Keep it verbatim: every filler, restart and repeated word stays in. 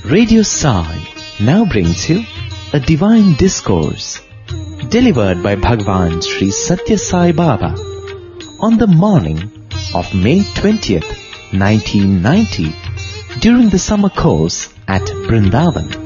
Radio Sai now brings you a divine discourse delivered by Bhagwan Sri Satya Sai Baba on the morning of May twentieth, nineteen ninety during the summer course at Vrindavan.